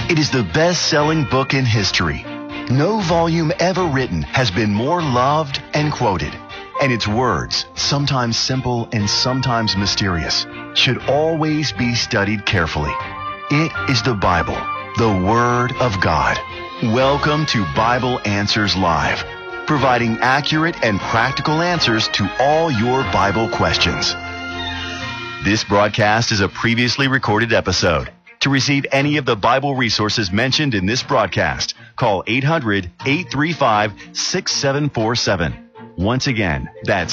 It is the best-selling book in history. No volume ever written has been more loved and quoted. And its words, sometimes simple and sometimes mysterious, should always be studied carefully. It is the Bible, the Word of God. Welcome to Bible Answers Live, providing accurate and practical answers to all your Bible questions. This broadcast is a previously recorded episode. To receive any of the Bible resources mentioned in this broadcast, call 800-835-6747. Once again, that's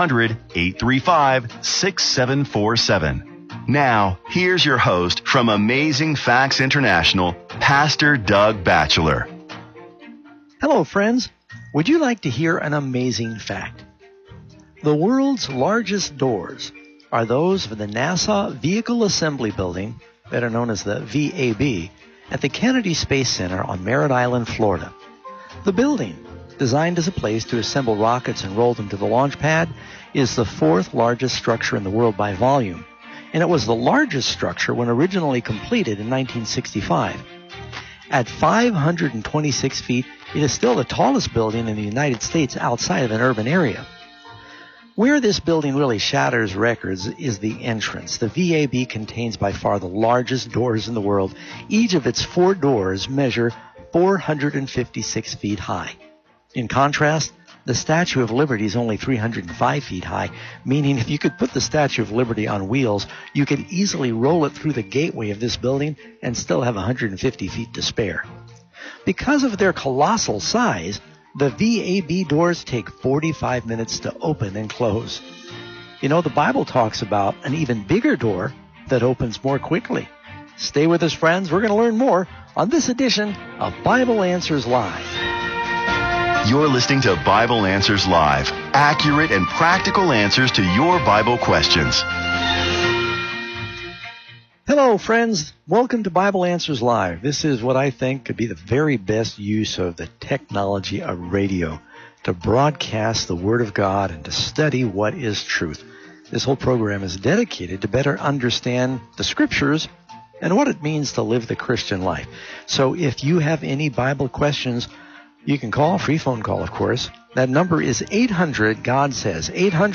800-835-6747. Now, here's your host from Amazing Facts International, Pastor Doug Batchelor. Hello, friends. Would you like to hear an amazing fact? The world's largest doors are those of the NASA Vehicle Assembly Building, better known as the VAB, at the Kennedy Space Center on Merritt Island, Florida. The building, designed as a place to assemble rockets and roll them to the launch pad, is the fourth largest structure in the world by volume, and it was the largest structure when originally completed in 1965. At 526 feet, it is still the tallest building in the United States outside of an urban area. Where this building really shatters records is the entrance. The VAB contains by far the largest doors in the world. Each of its 4 doors measure 456 feet high. In contrast, the Statue of Liberty is only 305 feet high, meaning if you could put the Statue of Liberty on wheels, you could easily roll it through the gateway of this building and still have 150 feet to spare. Because of their colossal size, the VAB doors take 45 minutes to open and close. You know, the Bible talks about an even bigger door that opens more quickly. Stay with us, friends. We're going to learn more on this edition of Bible Answers Live. You're listening to Bible Answers Live, accurate and practical answers to your Bible questions. Hello, friends. Welcome to Bible Answers Live. This is what I think could be the very best use of the technology of radio to broadcast the Word of God and to study what is truth. This whole program is dedicated to better understand the Scriptures and what it means to live the Christian life. So if you have any Bible questions, you can call, free phone call, of course. That number is 800, God says,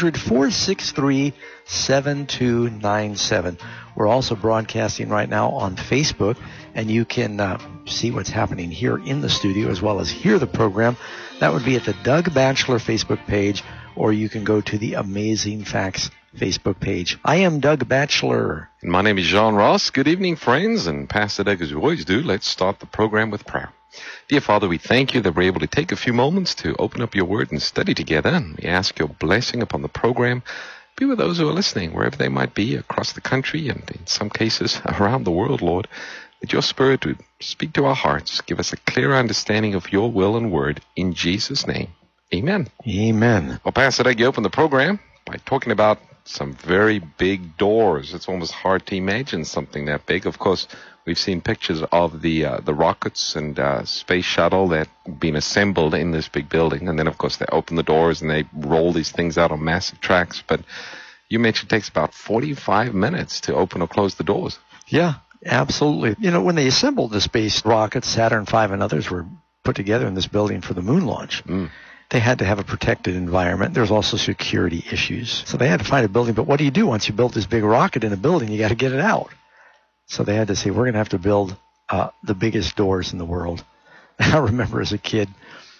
800-463-7297. We're also broadcasting right now on Facebook, and you can see what's happening here in the studio as well as hear the program. That would be at the Doug Batchelor Facebook page, or you can go to the Amazing Facts Facebook page. I am Doug Batchelor. And my name is John Ross. Good evening, friends. And Pastor Doug, as we always do, let's start the program with prayer. Dear Father, we thank you that we're able to take a few moments to open up your word and study together. And we ask your blessing upon the program. Be with those who are listening, wherever they might be, across the country and in some cases around the world, Lord. That your Spirit would speak to our hearts, give us a clear understanding of your will and word. In Jesus' name, amen. Amen. Well, Pastor Doug, you opened the program by talking about some very big doors. It's almost hard to imagine something that big. Of course, we've seen pictures of the rockets and space shuttle that been assembled in this big building. And then, of course, they open the doors and they roll these things out on massive tracks. But you mentioned it takes about 45 minutes to open or close the doors. Yeah, absolutely. You know, when they assembled the space rockets, Saturn V and others were put together in this building for the moon launch. They had to have a protected environment. There's also security issues. So they had to find a building. But what do you do once you build this big rocket in a building? You got to get it out. So they had to say, we're going to have to build the biggest doors in the world. I remember as a kid